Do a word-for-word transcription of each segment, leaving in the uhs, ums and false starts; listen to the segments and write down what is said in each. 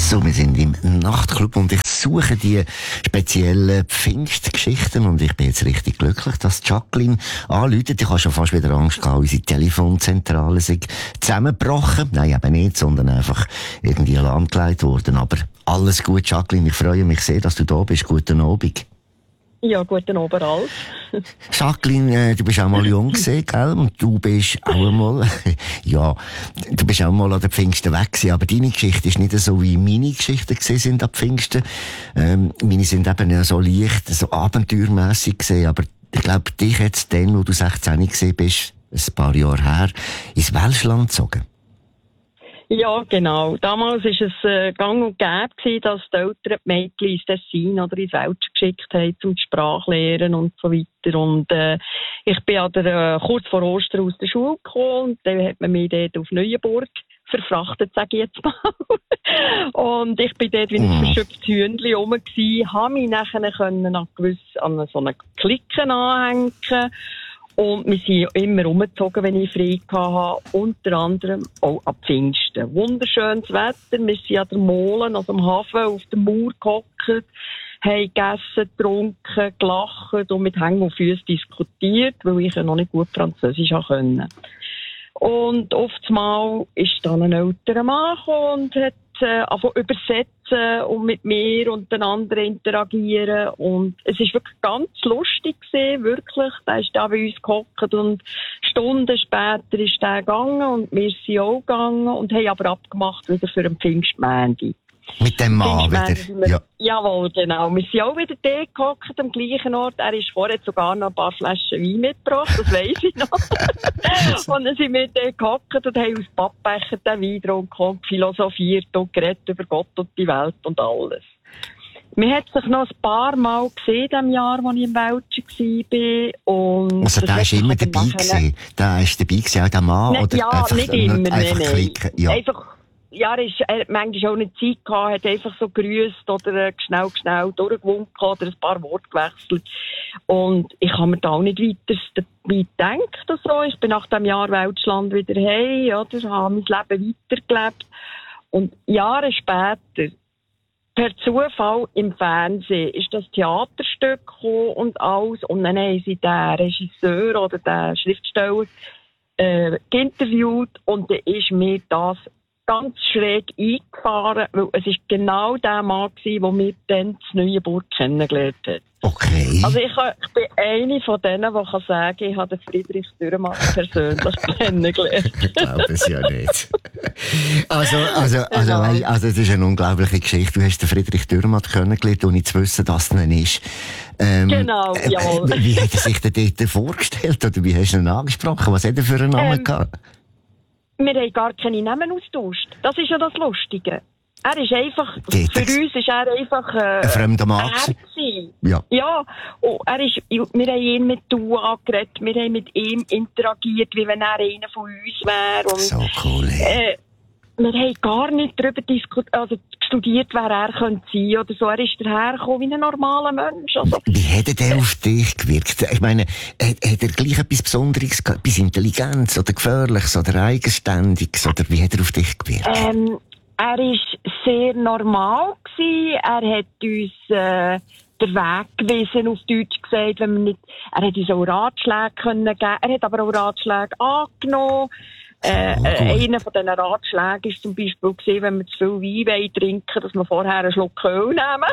So, wir sind im Nachtclub und ich suche die speziellen Pfingstgeschichten und ich bin jetzt richtig glücklich, dass Jacqueline anruft. Ich habe schon fast wieder Angst gehabt, unsere Telefonzentrale sei zusammengebrochen. Nein, eben nicht, sondern einfach irgendwie lahmgelegt worden. Aber alles gut, Jacqueline. Ich freue mich sehr, dass du da bist. Guten Abend. Ja, guten Abend, Ralf. Jacqueline, du bist auch mal jung gewesen, gell? Und du bist auch einmal, ja, du bist auch mal an den Pfingsten weg gewesen, aber deine Geschichte ist nicht so wie meine Geschichten gewesen sind an Pfingsten. Ähm, meine sind eben so leicht, so abenteuermässig gewesen, aber ich glaube, dich jetzt dann, wo du sechzehn gewesen bist, ein paar Jahre her, ins Welschland gezogen. Ja, genau. Damals war es äh, gang und gäbe, dass die Eltern die Mädchen ins Tessin oder ins Welsch geschickt haben, um die Sprache lernen und so weiter. Und äh, ich bin an der, äh, kurz vor Ostern aus der Schule gekommen und dann hat man mich dort auf Neuenburg verfrachtet, sage ich jetzt mal. Und ich bin dort wie ein verschöpftes Hühnchen rum gewesen, habe mich nachher können an, gewiss, an so eine Clique anhängen. Und wir sind immer umgezogen, wenn ich frei hatte, unter anderem auch ab Pfingsten. Wunderschönes Wetter, wir sind an der Molen, also am Hafen, auf der Mauer gehockt, haben gegessen, getrunken, gelacht und mit Hängen und Füßen diskutiert, weil ich ja noch nicht gut Französisch konnte. Und oftmals ist dann ein älterer Mann gekommen und hat äh, angefangen übersetzen und mit mir und den anderen interagieren. Und es ist wirklich ganz lustig gewesen, wirklich. Der ist da bei uns gehockt und Stunden später ist der gegangen und wir sind auch gegangen und haben aber abgemacht wieder für den Pfingstmontag. Mit dem Mann wieder? Wir, ja. Jawohl, genau. Wir sind auch wieder da gehockt am gleichen Ort. Er ist vorher sogar noch ein paar Flaschen Wein mitgebracht, das weiss ich noch. Und dann sind wir da gehockt und haben aus Pappbecher den Wein getrunken und philosophiert und geredet über Gott und die Welt und alles. Man hat sich noch ein paar Mal gesehen, in dem Jahr, als ich im Welschen war. Und also, der war immer dabei gewesen? Der war dabei gewesen, auch der Mann? Nicht, oder ja, einfach, nicht immer, nicht einfach nein, klicken? Ja. Einfach, ja, er, ist, er hat manchmal auch nicht Zeit gehabt, hat einfach so gegrüßt oder äh, schnell, schnell durchgewunken oder ein paar Worte gewechselt. Und ich habe mir da auch nicht weiter dabei gedacht oder so. Ich bin nach dem Jahr Welschland wieder heim, oder, habe mein Leben weitergelebt. Und Jahre später, per Zufall im Fernsehen, ist das Theaterstück gekommen und alles. Und dann haben sie den Regisseur oder den Schriftsteller äh, interviewt und dann ist mir das ganz schräg eingefahren, weil es ist genau der Mann gewesen, der mir dann das Neuenburg kennengelernt hat. Okay. Also ich, ich bin eine von denen, die kann sagen, ich habe den Friedrich Dürrenmatt persönlich kennengelernt. Ich glaube es ja nicht. Also, also, also, also, also, es ist eine unglaubliche Geschichte. Du hast den Friedrich Dürrenmatt kennengelernt, ohne zu wissen, dass er nicht ist. Ähm, genau, äh, jawohl. Wie hat er sich denn dort vorgestellt? Oder wie hast du ihn angesprochen? Was hat er für einen Namen ähm, gehabt? Wir haben gar keine Namen austauscht. Das ist ja das Lustige. Er ist einfach, Geht für das? uns ist er einfach, äh, ein fremder Mann. Ja. Ja. Und er ist, wir haben ihn mit du angeredet, wir haben mit ihm interagiert, wie wenn er einer von uns wäre. Und, so cool, äh, wir haben gar nicht darüber diskutiert, also studiert, wer er könnte sein oder so. Er ist dahergekommen wie ein normaler Mensch. Also, wie hat er auf dich gewirkt? Ich meine, hat, hat er gleich etwas Besonderes gehabt? Etwas Intelligenz oder Gefährliches oder Eigenständiges? Oder wie hat er auf dich gewirkt? Ähm, er war sehr normal gewesen. Er hat uns äh, den Weg gewiesen, auf Deutsch gesagt, wenn man nicht, er hat uns auch Ratschläge können geben. Er hat aber auch Ratschläge angenommen. Äh, oh, einer von diesen Ratschlägen war zum Beispiel gewesen, wenn wir zu viel Wein trinken, dass wir vorher einen Schluck Öl nehmen.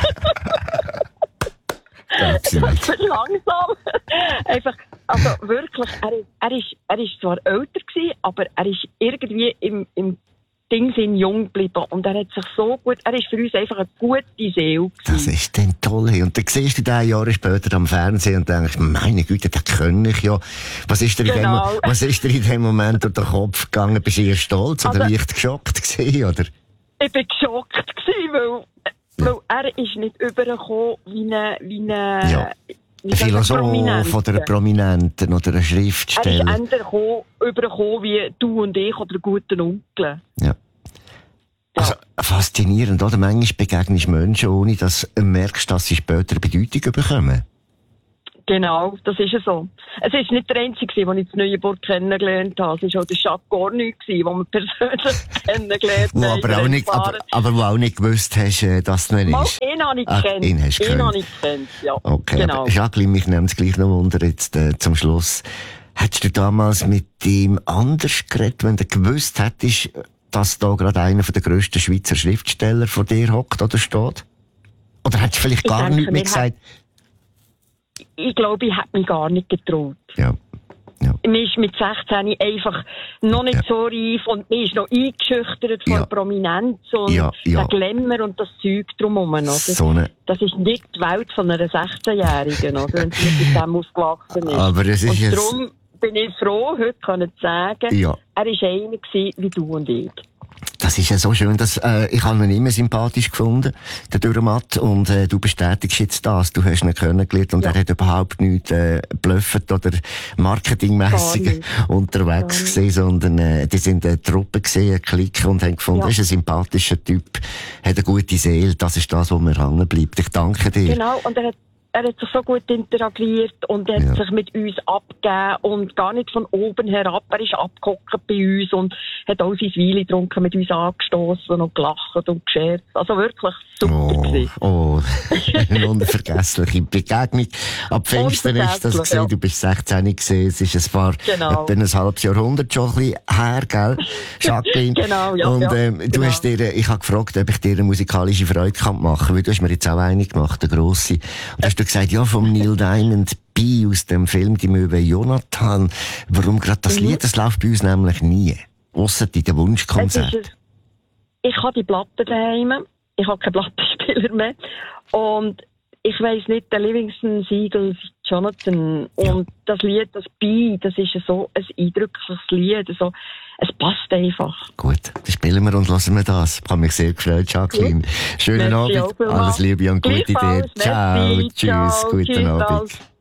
Das ist langsam. Einfach, also wirklich, er, er, ist, er ist zwar älter gewesen, aber er ist irgendwie im, im Ding sind jung geblieben. Und er hat sich so gut, er ist für uns einfach eine gute Seele gewesen. Das ist dann toll. Und dann siehst du den Jahre später am Fernsehen und denkst, meine Güte, den kenne ich ja. Was ist dir genau. in dem, was ist dir in dem Moment durch den Kopf gegangen? Bist du eher stolz oder also, leicht geschockt gewesen, oder? Ich war geschockt gewesen, weil, ja. weil er ist nicht übergekommen wie eine, wie eine, ja. Ein Philosoph oder ein Prominenten oder ein Schriftsteller. Er ist eher übergekommen wie du und ich oder ein guter Onkel. Ja. Also, faszinierend, oder? Manchmal begegnest du Menschen, ohne dass du merkst, dass sie später Bedeutung bekommen. Genau, das ist ja so. Es ist nicht der einzige, den ich in Neuenburg kennengelernt habe. Es war auch der Jacques Cornu, den wir persönlich kennengelernt wo haben. aber, auch nicht, aber, aber wo auch nicht gewusst hast, dass du nicht Mal, ist. ihn habe ich Ah, gekannt. ihn hast du Ihn gekannt. habe ich gekannt, ja. Okay, genau. aber Jacqueline, mich nimmt es gleich noch Wunder jetzt äh, zum Schluss. Hättest du damals mit ihm anders geredet, wenn du gewusst hättest, dass da gerade einer der grössten Schweizer Schriftsteller vor dir hockt oder steht? Oder hättest du vielleicht Ich gar denke, nichts mehr wir gesagt? Ich glaube, ich hätte mich gar nicht getraut. Ja. Ja. Mir ist mit sechzehn einfach noch nicht Ja. so reif und mir ist noch eingeschüchtert von Ja. der Prominenz und Ja, ja. der Glamour und das Zeug drumherum. Oder? So eine, Das ist nicht die Welt von einer sechzehnjährigen, oder? Wenn sie mit dem aufgewachsen ist. aber es ist und jetzt, darum bin ich froh, heute können zu sagen, ja. er war einer gewesen, wie du und ich. Das ist ja so schön, dass, äh, ich habe ihn immer sympathisch gefunden, der Dürrematt, und äh, du bestätigst jetzt das. Du hast ihn kennengelernt und Ja. er hat überhaupt nicht äh, blöffert oder marketingmässig Gar nicht. unterwegs gesehen, sondern äh, die sind eine Truppe gesehen, eine Clique, und haben gefunden, Ja. er ist ein sympathischer Typ, hat eine gute Seele, das ist das, was mir hängen bleibt. Ich danke dir. Genau, und er hat Er hat sich so gut interagiert und er hat Ja. sich mit uns abgegeben und gar nicht von oben herab. Er ist abgehockt bei uns und hat auch sein Weile getrunken, mit uns angestoßen und gelacht und gescherzt. Also wirklich super Oh, gewesen. oh, eine unvergessliche Begegnung. Ab Pfingsten ist das Unvergesslich, gesehen, ja. du bist sechzehn gesehen, es ist ein paar, Genau. etwa ein halbes Jahrhundert schon ein bisschen her, gell, Jacqueline? Genau, ja, Und, ja, ähm, du genau. hast dir, ich habe gefragt, ob ich dir eine musikalische Freude kann machen kann, weil du hast mir jetzt auch eine gemacht, eine grosse. Und da hast du gesagt, ja, vom Neil Diamond B aus dem Film Die Möwe Jonathan. Warum gerade das Mhm. Lied? Das läuft bei uns nämlich nie. Ausser in den Es Wunschkonzert. ist, ich habe die Platte daheim. Ich habe keinen Plattenspieler mehr. Und ich weiss nicht, der Livingston Siegel Jonathan. Ja. Und das Lied, das Bi, das ist so ein eindrückliches Lied. So, es passt einfach. Gut, dann spielen wir und hören wir das. Ich habe mich sehr gefreut, Jacqueline. Schönen Merci auch Abend, vielmals. alles Liebe und gute dir. Gleichfalls, Ciao, merci, tschüss, ciao, guten tschüss, Abend. alles.